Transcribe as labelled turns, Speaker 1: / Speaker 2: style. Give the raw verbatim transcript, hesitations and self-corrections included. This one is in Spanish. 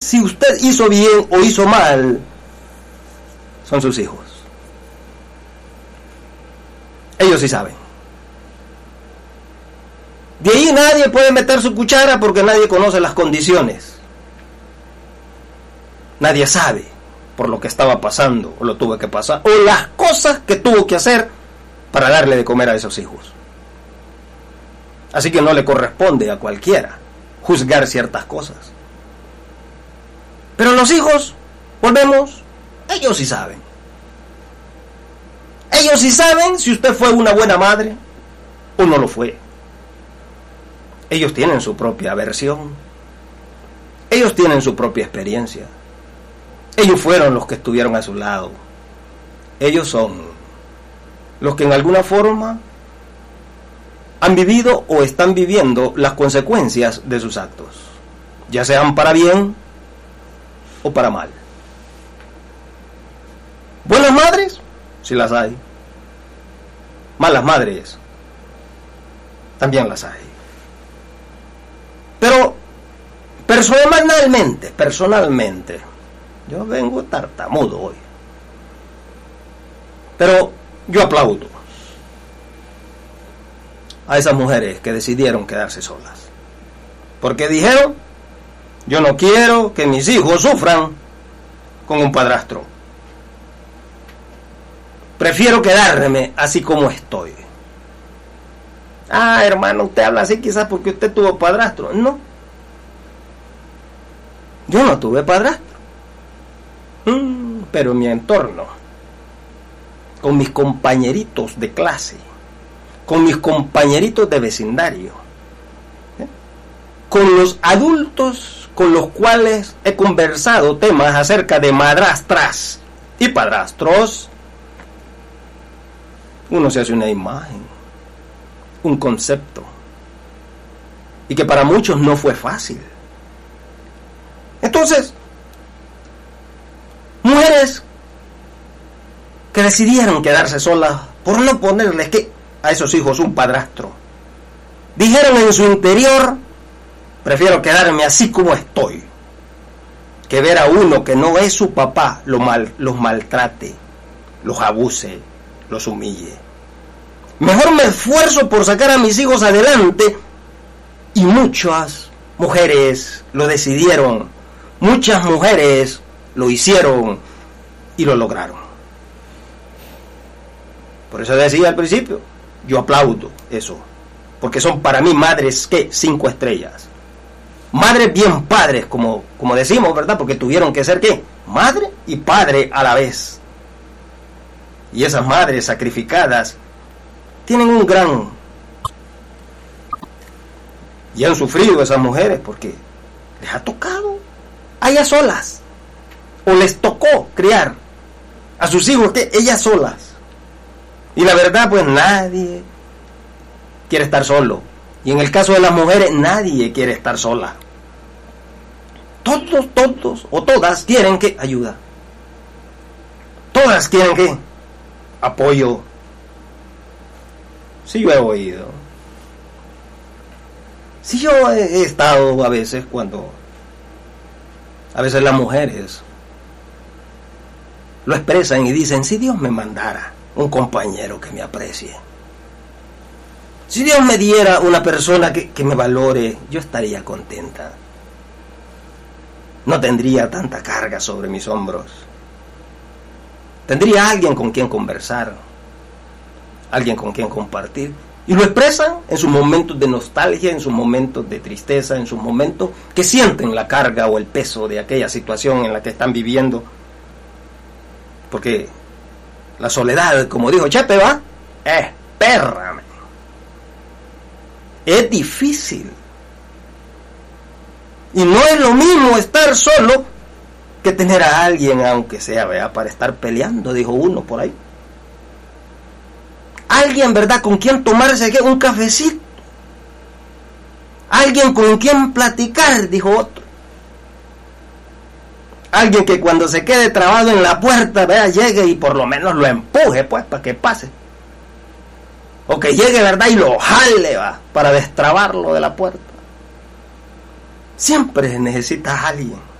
Speaker 1: si usted hizo bien o hizo mal, son sus hijos. Ellos sí saben. De ahí nadie puede meter su cuchara porque nadie conoce las condiciones. Nadie sabe por lo que estaba pasando o lo tuvo que pasar o las cosas que tuvo que hacer para darle de comer a esos hijos. Así que no le corresponde a cualquiera juzgar ciertas cosas. Pero los hijos, volvemos, ellos sí saben. Ellos sí saben si usted fue una buena madre o no lo fue. Ellos tienen su propia versión. Ellos tienen su propia experiencia. Ellos fueron los que estuvieron a su lado. Ellos son los que en alguna forma han vivido o están viviendo las consecuencias de sus actos, ya sean para bien o para mal. Buenas madres, sí las hay. Malas madres, también las hay. Pero personalmente, personalmente, yo vengo tartamudo hoy. Pero yo aplaudo a esas mujeres que decidieron quedarse solas. Porque dijeron, yo no quiero que mis hijos sufran con un padrastro. Prefiero quedarme así como estoy. Ah, hermano, usted habla así quizás porque usted tuvo padrastro. No. Yo no tuve padrastro. Mm, pero en mi entorno, con mis compañeritos de clase, con mis compañeritos de vecindario, ¿eh? con los adultos con los cuales he conversado temas acerca de madrastras y padrastros, uno se hace una imagen, un concepto, y que para muchos no fue fácil. Entonces, mujeres que decidieron quedarse solas por no ponerles que a esos hijos un padrastro, dijeron en su interior, prefiero quedarme así como estoy, que ver a uno que no es su papá lo mal, los maltrate, los abuse, los humille. Mejor me esfuerzo por sacar a mis hijos adelante. Y muchas mujeres lo decidieron, muchas mujeres lo hicieron y lo lograron. Por eso decía al principio, yo aplaudo eso, porque son para mí madres que cinco estrellas, madres bien padres, como, como decimos, ¿verdad? Porque tuvieron que ser ¿qué? Madre y padre a la vez. Y esas madres sacrificadas tienen un gran, y han sufrido esas mujeres porque les ha tocado a ellas solas, o les tocó criar a sus hijos que ellas solas. Y la verdad, pues nadie quiere estar solo. Y en el caso de las mujeres, nadie quiere estar sola. Todos, todos o todas quieren que ayuda. Todas quieren que apoyo. Si yo he oído. Si yo he, he estado a veces cuando... A veces las mujeres lo expresan y dicen, si Dios me mandara un compañero que me aprecie, si Dios me diera una persona que, que me valore, yo estaría contenta. No tendría tanta carga sobre mis hombros. Tendría alguien con quien conversar, alguien con quien compartir. Y lo expresan en sus momentos de nostalgia, en sus momentos de tristeza, en sus momentos que sienten la carga o el peso de aquella situación en la que están viviendo. Porque la soledad, como dijo Chepe, va, es perra. Man. Es difícil. Y no es lo mismo estar solo que tener a alguien, aunque sea, vea, para estar peleando, dijo uno por ahí. Alguien, ¿verdad?, con quien tomarse ¿qué? un cafecito. Alguien con quien platicar, dijo otro. Alguien que cuando se quede trabado en la puerta, vea, llegue y por lo menos lo empuje, pues, para que pase. O que llegue, ¿verdad?, y lo jale, va, para destrabarlo de la puerta. Siempre necesitas a alguien.